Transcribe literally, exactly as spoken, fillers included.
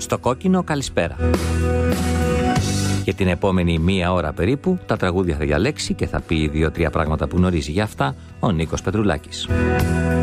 στο κόκκινο καλησπέρα. Και την επόμενη μία ώρα περίπου τα τραγούδια θα διαλέξει και θα πει δύο-τρία πράγματα που γνωρίζει για αυτά ο Νίκος Πετρουλάκης.